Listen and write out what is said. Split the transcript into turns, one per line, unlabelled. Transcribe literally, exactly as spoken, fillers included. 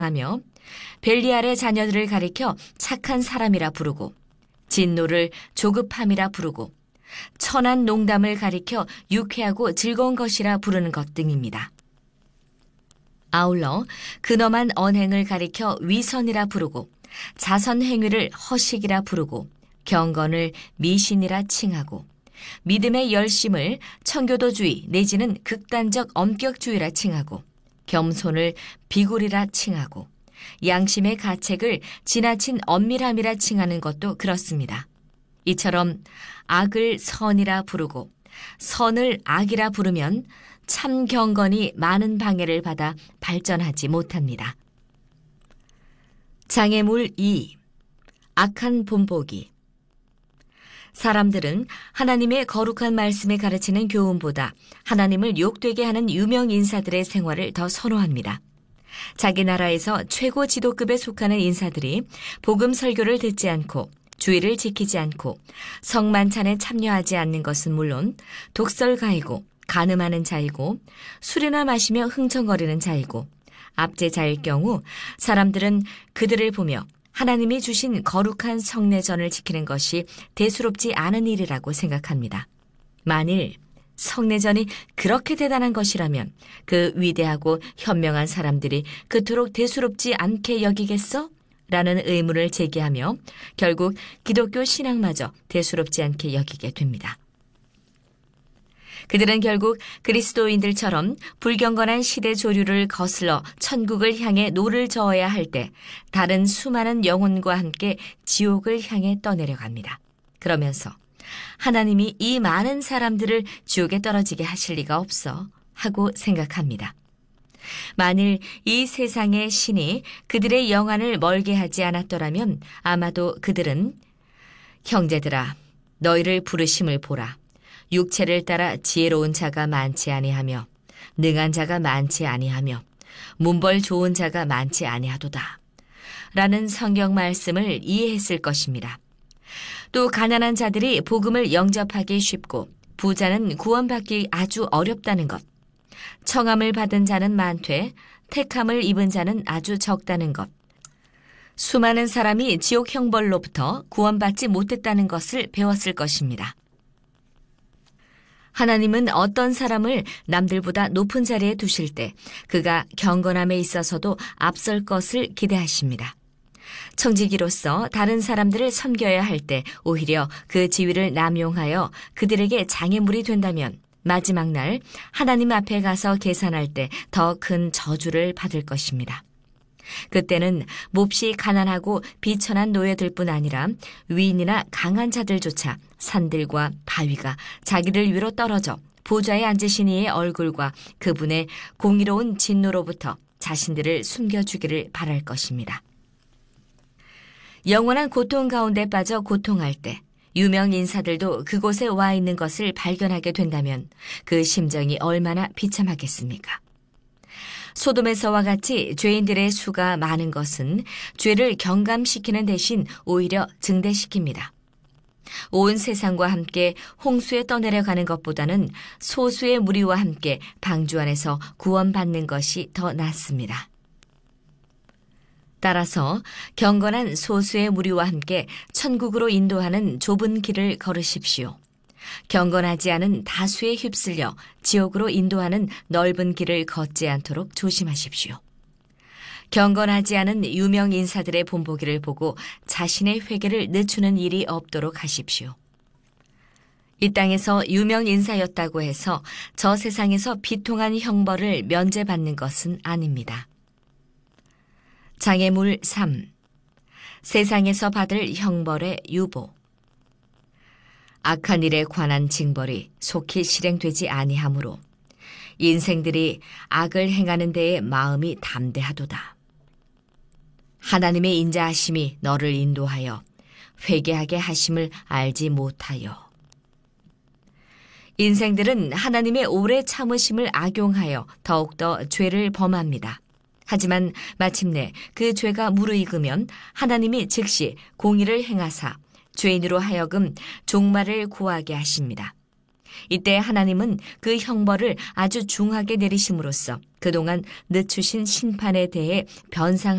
하며 벨리알의 자녀들을 가리켜 착한 사람이라 부르고 진노를 조급함이라 부르고 천한 농담을 가리켜 유쾌하고 즐거운 것이라 부르는 것 등입니다. 아울러 근엄한 언행을 가리켜 위선이라 부르고 자선 행위를 허식이라 부르고 경건을 미신이라 칭하고 믿음의 열심을 청교도주의 내지는 극단적 엄격주의라 칭하고 겸손을 비굴이라 칭하고 양심의 가책을 지나친 엄밀함이라 칭하는 것도 그렇습니다. 이처럼 악을 선이라 부르고 선을 악이라 부르면 참 경건이 많은 방해를 받아 발전하지 못합니다. 장애물 이. 악한 본보기. 사람들은 하나님의 거룩한 말씀에 가르치는 교훈보다 하나님을 욕되게 하는 유명 인사들의 생활을 더 선호합니다. 자기 나라에서 최고 지도급에 속하는 인사들이 복음 설교를 듣지 않고 주의를 지키지 않고 성만찬에 참여하지 않는 것은 물론 독설가이고 간음하는 자이고 술이나 마시며 흥청거리는 자이고 압제자일 경우 사람들은 그들을 보며 하나님이 주신 거룩한 성례전을 지키는 것이 대수롭지 않은 일이라고 생각합니다. 만일 성례전이 그렇게 대단한 것이라면 그 위대하고 현명한 사람들이 그토록 대수롭지 않게 여기겠어? 라는 의문을 제기하며 결국 기독교 신앙마저 대수롭지 않게 여기게 됩니다. 그들은 결국 그리스도인들처럼 불경건한 시대 조류를 거슬러 천국을 향해 노를 저어야 할 때 다른 수많은 영혼과 함께 지옥을 향해 떠내려갑니다. 그러면서 하나님이 이 많은 사람들을 지옥에 떨어지게 하실 리가 없어 하고 생각합니다. 만일 이 세상의 신이 그들의 영안을 멀게 하지 않았더라면 아마도 그들은 형제들아 너희를 부르심을 보라. 육체를 따라 지혜로운 자가 많지 아니하며 능한 자가 많지 아니하며 문벌 좋은 자가 많지 아니하도다. 라는 성경 말씀을 이해했을 것입니다. 또 가난한 자들이 복음을 영접하기 쉽고 부자는 구원받기 아주 어렵다는 것, 청함을 받은 자는 많되 택함을 입은 자는 아주 적다는 것, 수많은 사람이 지옥 형벌로부터 구원받지 못했다는 것을 배웠을 것입니다. 하나님은 어떤 사람을 남들보다 높은 자리에 두실 때 그가 경건함에 있어서도 앞설 것을 기대하십니다. 청지기로서 다른 사람들을 섬겨야 할 때 오히려 그 지위를 남용하여 그들에게 장애물이 된다면 마지막 날 하나님 앞에 가서 계산할 때 더 큰 저주를 받을 것입니다. 그때는 몹시 가난하고 비천한 노예들뿐 아니라 위인이나 강한 자들조차 산들과 바위가 자기들 위로 떨어져 보좌에 앉으신 이의 얼굴과 그분의 공의로운 진노로부터 자신들을 숨겨주기를 바랄 것입니다. 영원한 고통 가운데 빠져 고통할 때 유명 인사들도 그곳에 와 있는 것을 발견하게 된다면 그 심정이 얼마나 비참하겠습니까? 소돔에서와 같이 죄인들의 수가 많은 것은 죄를 경감시키는 대신 오히려 증대시킵니다. 온 세상과 함께 홍수에 떠내려가는 것보다는 소수의 무리와 함께 방주 안에서 구원받는 것이 더 낫습니다. 따라서 경건한 소수의 무리와 함께 천국으로 인도하는 좁은 길을 걸으십시오. 경건하지 않은 다수에 휩쓸려 지옥으로 인도하는 넓은 길을 걷지 않도록 조심하십시오. 경건하지 않은 유명 인사들의 본보기를 보고 자신의 회개를 늦추는 일이 없도록 하십시오. 이 땅에서 유명 인사였다고 해서 저 세상에서 비통한 형벌을 면제받는 것은 아닙니다. 장애물 삼. 세상에서 받을 형벌의 유보. 악한 일에 관한 징벌이 속히 실행되지 아니하므로 인생들이 악을 행하는 데에 마음이 담대하도다. 하나님의 인자하심이 너를 인도하여 회개하게 하심을 알지 못하여. 인생들은 하나님의 오래 참으심을 악용하여 더욱더 죄를 범합니다. 하지만 마침내 그 죄가 무르익으면 하나님이 즉시 공의를 행하사 죄인으로 하여금 종말을 구하게 하십니다. 이때 하나님은 그 형벌을 아주 중하게 내리심으로써 그동안 늦추신 심판에 대해 변상하시는